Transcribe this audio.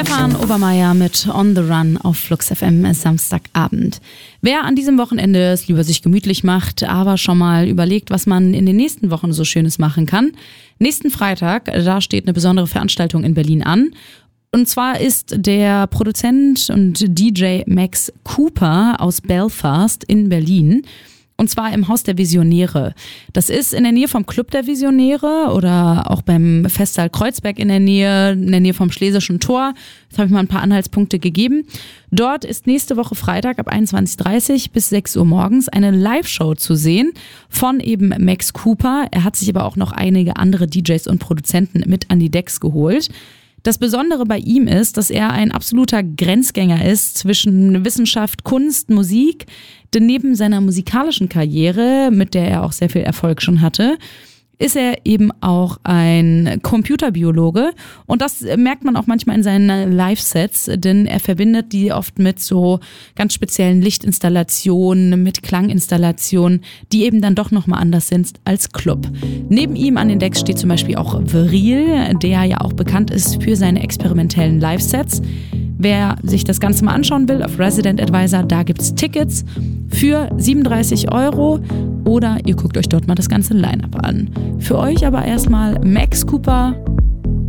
Stefan Obermeier mit On the Run auf Flux FM Samstagabend. Wer an diesem Wochenende es lieber sich gemütlich macht, aber schon mal überlegt, was man in den nächsten Wochen so Schönes machen kann. Nächsten Freitag, da steht eine besondere Veranstaltung in Berlin an. Und zwar ist der Produzent und DJ Max Cooper aus Belfast in Berlin. Und zwar im Haus der Visionäre. Das ist in der Nähe vom Club der Visionäre oder auch beim Festsaal Kreuzberg in der Nähe vom Schlesischen Tor. Jetzt habe ich mal ein paar Anhaltspunkte gegeben. Dort ist nächste Woche Freitag ab 21:30 Uhr bis 6 Uhr morgens eine Live-Show zu sehen von eben Max Cooper. Er hat sich aber auch noch einige andere DJs und Produzenten mit an die Decks geholt. Das Besondere bei ihm ist, dass er ein absoluter Grenzgänger ist zwischen Wissenschaft, Kunst, Musik. Denn neben seiner musikalischen Karriere, mit der er auch sehr viel Erfolg schon hatte, ist er eben auch ein Computerbiologe. Und das merkt man auch manchmal in seinen Live-Sets, denn er verbindet die oft mit so ganz speziellen Lichtinstallationen, mit Klanginstallationen, die eben dann doch nochmal anders sind als Club. Neben ihm an den Decks steht zum Beispiel auch Vril, der ja auch bekannt ist für seine experimentellen Live-Sets. Wer sich das Ganze mal anschauen will, auf Resident Advisor, da gibt's Tickets für 37 € oder ihr guckt euch dort mal das ganze Line-Up an. Für euch aber erstmal Max Cooper